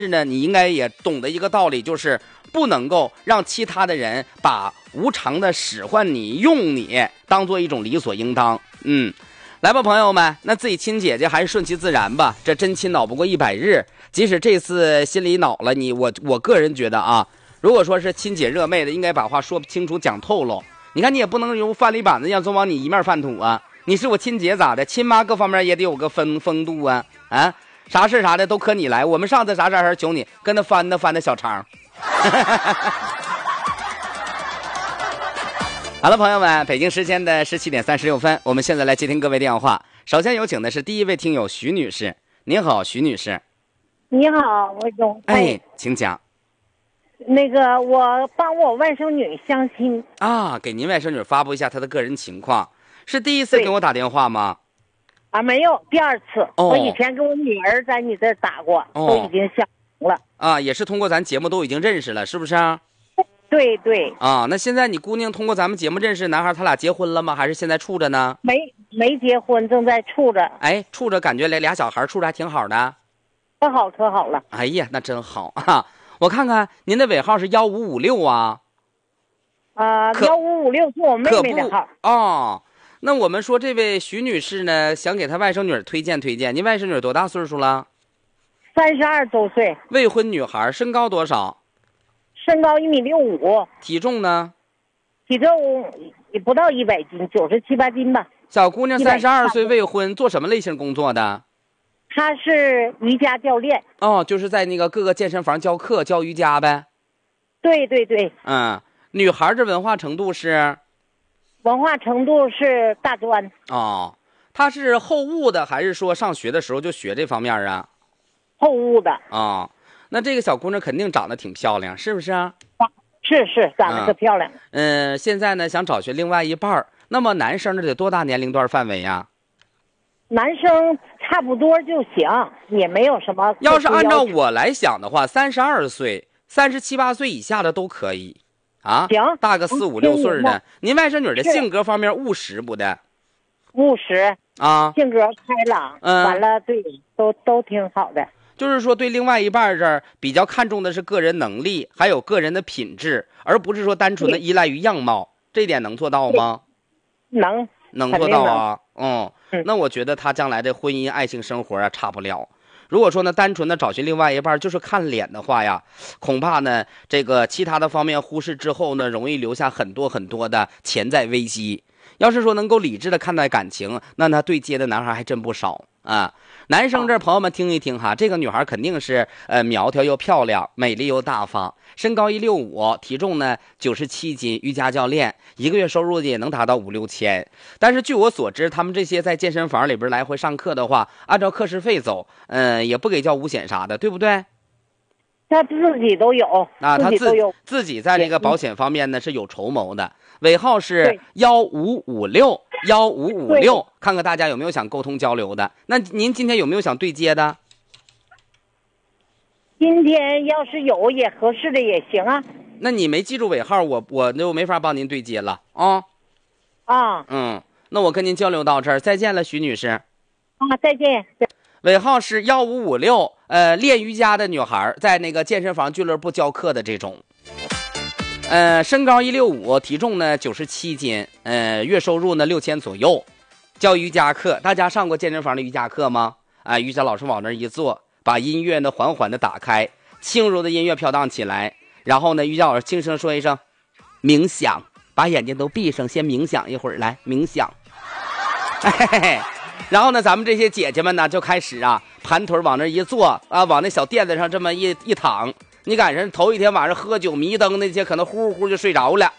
是呢，你应该也懂得一个道理，就是不能够让其他的人把无偿的使唤你、用你当做一种理所应当。来吧，朋友们，那自己亲姐姐还是顺其自然吧。这真亲恼不过100日，即使这次心里恼了你，我个人觉得啊，如果说是亲姐热妹的，应该把话说清楚、讲透喽。你看，你也不能用饭里板子一样总往你一面翻土啊。你是我亲姐咋的？亲妈各方面也得有个风度啊啊！啥事啥的都可你来，我们上次啥事还求你跟他翻的小肠。好了，朋友们，北京时间的17点36分，我们现在来接听各位电话。首先有请的是第一位听友徐女士。您好，徐女士。 你好，魏总。 请讲。 那个，我帮我外甥女相亲啊，给您外甥女发布一下她的个人情况。是第一次给我打电话吗？ 啊，没有，第2次。我以前给我女儿在你这儿打过，都已经相亲了。 啊，也是通过咱节目都已经认识了，是不是啊？ 对对。 啊，那现在你姑娘通过咱们节目认识男孩，他俩结婚了吗？还是现在处着呢？ 没结婚，正在处着。 哎，处着感觉俩小孩处着还挺好的。 可好了。 哎呀，那真好啊！我看看您的尾号是1556啊。 1556是我妹妹的号。 哦，那我们说这位徐女士呢，想给她外甥女推荐。您外甥女多大岁数了 ？32周岁。 未婚女孩，身高多少？ 身高1.65米。 体重呢？ 体重也不到100斤，97、8斤吧。 小姑娘32岁，未婚，做什么类型工作的？ 她是瑜伽教练。 哦，就是在那个各个健身房教课教瑜伽呗。 对对对。 女孩这文化程度是？ 文化程度是大专。 哦，她是后悟的，还是说上学的时候就学这方面啊？ 后悟的。 哦，那这个小姑娘肯定长得挺漂亮，是不是啊？ 是，长得可漂亮。 现在呢想找寻另外一半，那么男生得多大年龄段范围呀？ 男生差不多就行，也没有什么。 要是按照我来想的话，32岁、37、8岁以下的都可以啊。 行， 大个4、5、6岁的。您外甥女的性格方面务实不的？ 务实啊，性格开朗，完了对，都挺好的。 就是说，对另外一半这儿比较看重的是个人能力，还有个人的品质，而不是说单纯的依赖于样貌。这点能做到吗？能做到啊。那我觉得他将来的婚姻爱情生活啊差不了。如果说呢单纯的找寻另外一半就是看脸的话呀，恐怕呢这个其他的方面忽视之后呢，容易留下很多的潜在危机。要是说能够理智的看待感情，那他对接的男孩还真不少啊。男生这朋友们听一听哈，这个女孩肯定是苗条又漂亮，美丽又大方，身高165，体重呢97斤，瑜伽教练，一个月收入也能达到5、6千。但是据我所知，他们这些在健身房里边来回上课的话，按照课时费走，也不给交五险啥的，对不对？ 他自己都有啊，他自己在这个保险方面呢是有筹谋的。尾号是1556，看看大家有没有想沟通交流的。那您今天有没有想对接的？ 今天要是有也合适的也行啊。 那你没记住尾号，我就没法帮您对接了啊。那我跟您交流到这儿，再见了，徐女士。 啊，再见。 尾号是1556，练瑜伽的女孩，在那个健身房俱乐部教课的这种。身高165，体重呢97斤，月收入呢6000左右，教瑜伽课。大家上过健身房的瑜伽课吗？瑜伽老师往那一坐，把音乐呢缓缓的打开，轻柔的音乐飘荡起来，然后呢瑜伽老师轻声说一声冥想，把眼睛都闭上，先冥想一会儿，来冥想。然后呢咱们这些姐姐们呢就开始盘腿往那一坐往那小垫子上这么一躺。你赶上头一天晚上喝酒迷灯那些，可能呼呼就睡着了。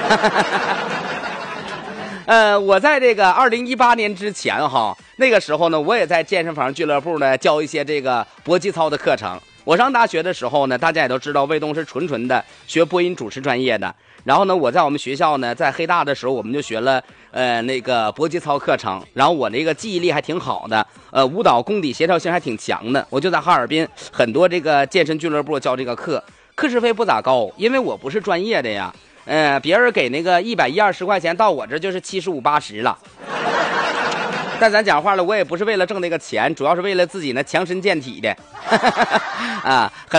我在这个2018年之前那个时候呢，我也在健身房俱乐部呢教一些这个搏击操的课程。我上大学的时候呢，大家也都知道，卫东是纯的学播音主持专业的。然后呢，我在我们学校呢，在黑大的时候，我们就学了那个搏击操课程。然后我那个记忆力还挺好的，舞蹈功底协调性还挺强的。我就在哈尔滨很多这个健身俱乐部教这个课，课时费不咋高，因为我不是专业的呀。别人给那个110、120块钱，到我这就是75、80了。 但咱讲话了，我也不是为了挣那个钱，主要是为了自己呢强身健体的啊。